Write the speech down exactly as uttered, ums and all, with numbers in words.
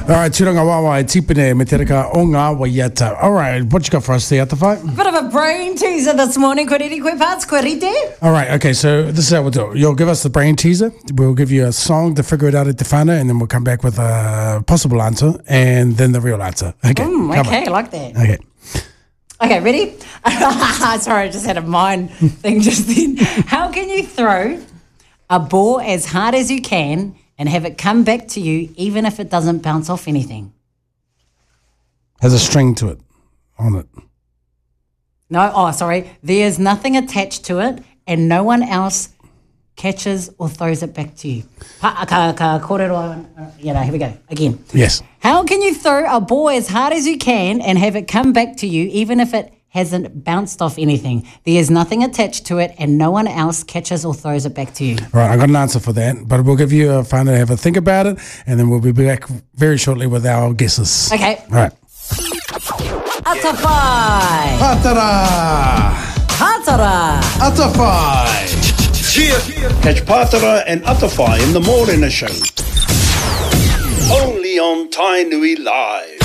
All right, Turanga Wawa, Tipene, Meterika, Onga, Wayata. All right, what you got for us there at the fight? Bit of a brain teaser this morning. Koriri koe parts, korite. All right, okay, so this is how we'll do it. You'll give us the brain teaser. We'll give you a song to figure it out at the whānau, and then we'll come back with a possible answer, and then the real answer. Okay, Mm, okay, I like that. Okay. Okay, ready? Sorry, I just had a mind thing just then. How can you throw a ball as hard as you can and have it come back to you even if it doesn't bounce off anything? Has a string to it, on it. No, oh, sorry. There's nothing attached to it and no one else catches or throws it back to you. Pa, ka, ka, kōrero, uh, you know, here we go, again. Yes. How can you throw a ball as hard as you can and have it come back to you even if it hasn't bounced off anything? There's nothing attached to it and no one else catches or throws it back to you. All right, I got an answer for that, but we'll give you a whānau to have a think about it, and then we'll be back very shortly with our guesses. Okay. All right. Atawhai! Pātara! Pātara! Atawhai! Catch Pātara and Atawhai in the Morena Show. Only on Tainui Live.